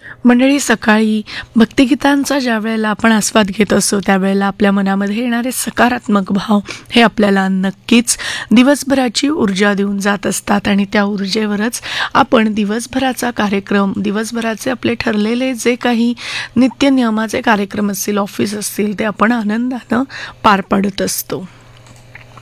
मंडळी, सकाळी भक्तिगीतांचा ज्या वेळेला आपण आस्वाद घेत असतो त्यावेळेला आपल्या मनामध्ये येणारे सकारात्मक भाव हे आपल्याला नक्कीच दिवसभराची ऊर्जा देऊन जात असतात आणि त्या ऊर्जेवरच आपण दिवसभराचा कार्यक्रम, दिवसभराचे आपले ठरलेले जे काही नित्यनियमाचे कार्यक्रम असतील, ऑफिस असतील, ते आपण आनंदानं पार पाडत असतो.